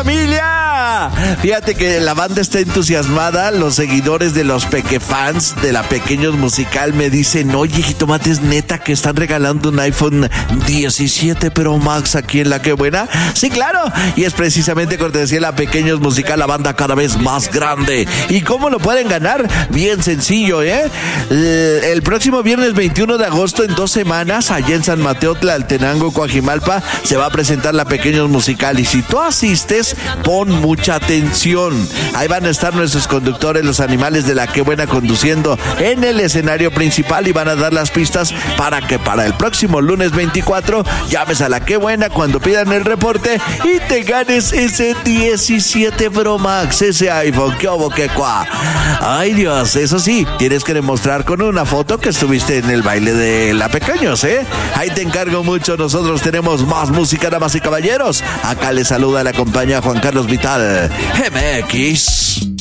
familia! Fíjate que la banda está entusiasmada. Los seguidores de los Pequefans de la Pequeños Musical me dicen: oye, Jitomate, ¿es neta que están regalando un iPhone 17 Pro Max aquí en La Que Buena? Sí, claro, y es precisamente cortesía de la Pequeños Musical, la banda cada vez más grande. ¿Y cómo lo pueden ganar? Bien sencillo, el próximo viernes 21 de agosto, en 2 semanas, allá en San Mateo Tlaltenango, Coajimalpa, se va a presentar la Pequeños Musical. Y si tú asistes, pon mucha atención. Ahí van a estar nuestros conductores, los animales de La Que Buena, conduciendo en el escenario principal, y van a dar las pistas para que para el próximo lunes 24 llames a La Que Buena cuando pidan el reporte y te ganes ese 17 Pro Max, ese iPhone. ¡Qué obo, qué cuá! Ay, Dios, eso sí, tienes que demostrar con una foto que estuviste en el baile de La Pequeños, Ahí te encargo mucho. Nosotros tenemos más música, damas y caballeros. Acá les saluda la compañía Juan Carlos Vital, MX.